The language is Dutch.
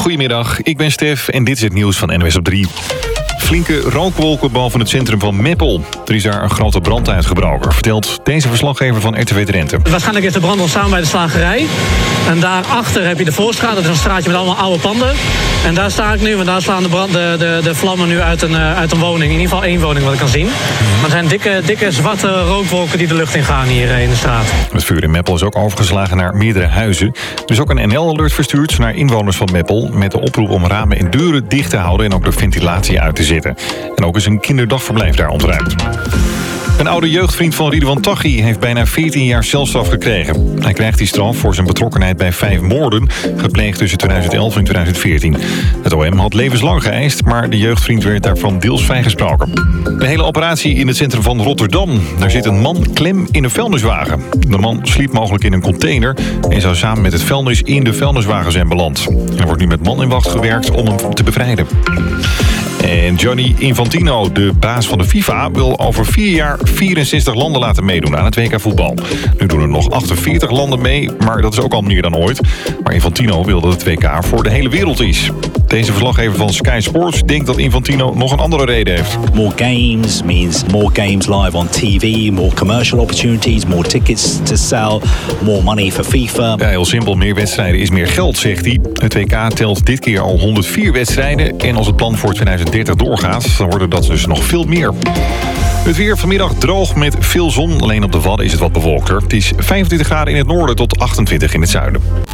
Goedemiddag, ik ben Stef en dit is het nieuws van NOS op 3. Flinke rookwolken boven het centrum van Meppel. Er is daar een grote brand uitgebroken, vertelt deze verslaggever van RTV Drenthe. Waarschijnlijk is de brand ontstaan bij de slagerij. En daarachter heb je de Voorstraat, dat is een straatje met allemaal oude panden. En daar sta ik nu, en daar slaan de vlammen nu uit een woning. In ieder geval 1 woning, wat ik kan zien. Maar er zijn dikke zwarte rookwolken die de lucht in gaan hier in de straat. Het vuur in Meppel is ook overgeslagen naar meerdere huizen. Er is ook een NL-alert verstuurd naar inwoners van Meppel, met de oproep om ramen en deuren dicht te houden en ook de ventilatie uit te zetten. En ook is een kinderdagverblijf daar ontruimd. Een oude jeugdvriend van Ridwan Taghi heeft bijna 14 jaar celstraf gekregen. Hij krijgt die straf voor zijn betrokkenheid bij 5 moorden... gepleegd tussen 2011 en 2014. Het OM had levenslang geëist, maar de jeugdvriend werd daarvan deels vrijgesproken. De hele operatie in het centrum van Rotterdam. Daar zit een man klem in een vuilniswagen. De man sliep mogelijk in een container... en zou samen met het vuilnis in de vuilniswagen zijn beland. Er wordt nu met man in wacht gewerkt om hem te bevrijden. En Gianni Infantino, de baas van de FIFA, wil over 4 jaar 64 landen laten meedoen aan het WK voetbal. Nu doen er nog 48 landen mee, maar dat is ook al meer dan ooit. Maar Infantino wil dat het WK voor de hele wereld is. Deze verslaggever van Sky Sports denkt dat Infantino nog een andere reden heeft. More games means more games live on TV, more commercial opportunities, more tickets to sell, more money for FIFA. Ja, heel simpel, meer wedstrijden is meer geld, zegt hij. Het WK telt dit keer al 104 wedstrijden en als het plan voor 2030 doorgaat, dan worden dat dus nog veel meer. Het weer vanmiddag droog met veel zon. Alleen op de Wadden is het wat bewolkter. Het is 25 graden in het noorden tot 28 in het zuiden.